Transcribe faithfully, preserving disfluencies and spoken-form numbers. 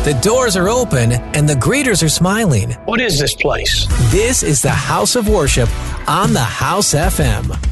The doors are open and the greeters are smiling. What is this place? This is the House of Worship on the House F M.